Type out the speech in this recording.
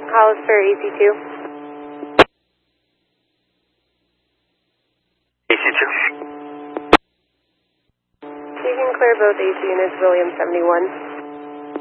Hollister, AC2. AC2. You can clear both AC units, William 71.